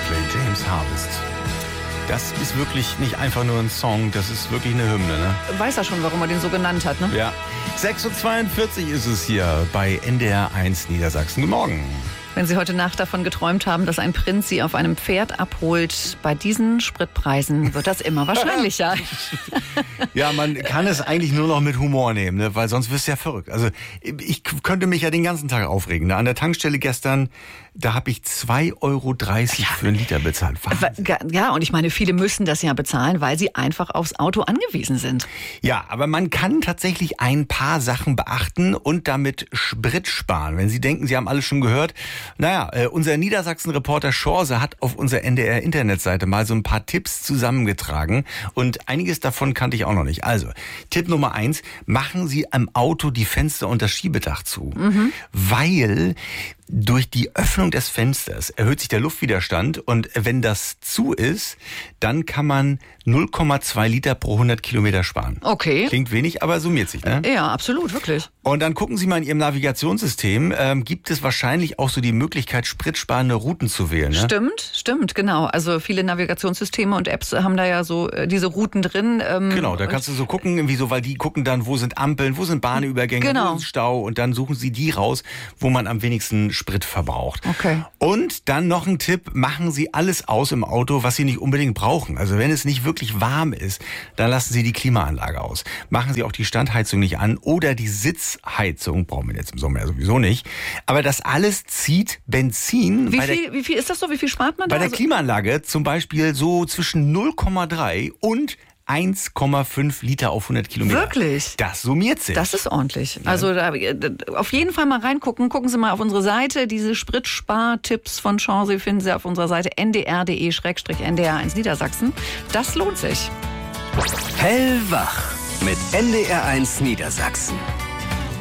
Coldplay, James Harvest. Das ist wirklich nicht einfach nur ein Song, das ist wirklich eine Hymne, ne? Weiß er schon, warum er den so genannt hat, ne? Ja. 6:42 Uhr ist es hier bei NDR 1 Niedersachsen. Guten Morgen. Wenn Sie heute Nacht davon geträumt haben, dass ein Prinz Sie auf einem Pferd abholt, bei diesen Spritpreisen wird das immer wahrscheinlicher. Ja, man kann es eigentlich nur noch mit Humor nehmen, ne? Weil sonst wirst du ja verrückt. Also ich könnte mich ja den ganzen Tag aufregen. Ne? An der Tankstelle gestern, da habe ich 2,30 Euro für einen Liter bezahlt. Wahnsinn. Ja, und ich meine, viele müssen das ja bezahlen, weil sie einfach aufs Auto angewiesen sind. Ja, aber man kann tatsächlich ein paar Sachen beachten und damit Sprit sparen. Wenn Sie denken, Sie haben alles schon gehört. Naja, unser Niedersachsen-Reporter Schorse hat auf unserer NDR-Internetseite mal so ein paar Tipps zusammengetragen und einiges davon kannte ich auch noch nicht. Also, Tipp Nummer 1, machen Sie am Auto die Fenster und das Schiebedach zu. Weil durch die Öffnung des Fensters erhöht sich der Luftwiderstand und wenn das zu ist, dann kann man 0,2 Liter pro 100 Kilometer sparen. Okay. Klingt wenig, aber summiert sich, ne? Ja, absolut, wirklich. Und dann gucken Sie mal in Ihrem Navigationssystem, gibt es wahrscheinlich auch so die Möglichkeit, spritsparende Routen zu wählen, ne? Stimmt, genau. Also viele Navigationssysteme und Apps haben da ja so diese Routen drin. Genau, da kannst du so gucken, irgendwie so, weil die gucken dann, wo sind Ampeln, wo sind Bahnübergänge, genau, wo ist Stau und dann suchen sie die raus, wo man am wenigsten Sprit verbraucht. Okay. Und dann noch ein Tipp, machen Sie alles aus im Auto, was Sie nicht unbedingt brauchen. Also wenn es nicht wirklich warm ist, dann lassen Sie die Klimaanlage aus. Machen Sie auch die Standheizung nicht an oder die Sitzheizung, brauchen wir jetzt im Sommer ja sowieso nicht. Aber das alles zieht Benzin. Wie viel ist das so? Wie viel spart man da? Bei der Klimaanlage zum Beispiel so zwischen 0,3 und 1,5 Liter auf 100 Kilometer. Wirklich? Das summiert sich. Das ist ordentlich. Also auf jeden Fall mal reingucken. Gucken Sie mal auf unsere Seite. Diese Spritspartipps von Chance finden Sie auf unserer Seite ndr.de/ndr1 Niedersachsen. Das lohnt sich. Hellwach mit NDR 1 Niedersachsen.